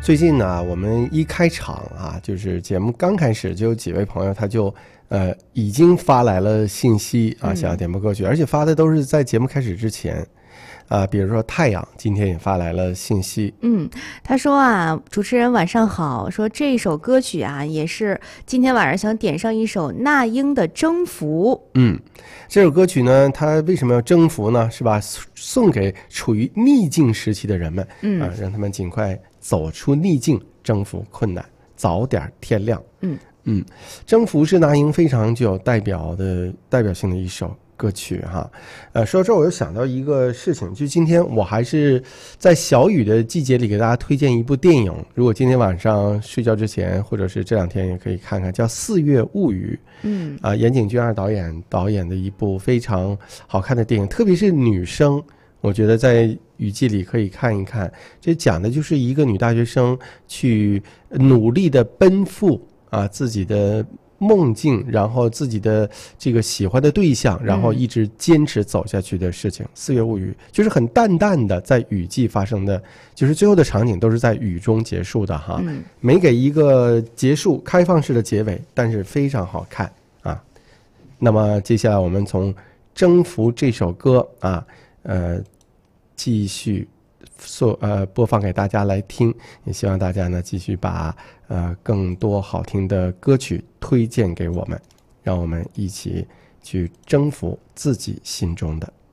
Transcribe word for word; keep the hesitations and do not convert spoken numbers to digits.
最近呢，我们一开场啊，就是节目刚开始就有几位朋友他就呃已经发来了信息啊，想要点播歌曲，而且发的都是在节目开始之前。啊，比如说太阳今天也发来了信息， 嗯，他说啊，主持人晚上好，说这首歌曲啊，也是今天晚上想点上一首那英的《征服》。 嗯，这首歌曲呢，它为什么要征服呢？是吧？送给处于逆境时期的人们，嗯啊，让他们尽快走出逆境，征服困难，早点天亮。 嗯嗯，征服是那英非常具有代表的代表性的一首歌曲哈。呃，说到这我又想到一个事情，就今天我还是在小雨的季节里给大家推荐一部电影，如果今天晚上睡觉之前或者是这两天也可以看看，叫《四月物语》。 嗯啊，岩井俊二导演导演的一部非常好看的电影，特别是女生，我觉得在雨季里可以看一看。这讲的就是一个女大学生去努力的奔赴啊自己的梦境，然后自己的这个喜欢的对象，然后一直坚持走下去的事情。四月物语就是很淡淡的在雨季发生的，就是最后的场景都是在雨中结束的哈， 嗯没给一个结束开放式的结尾，但是非常好看啊。那么接下来我们从征服这首歌啊，呃，继续所呃播放给大家来听，也希望大家呢继续把呃更多好听的歌曲推荐给我们，让我们一起去征服自己心中的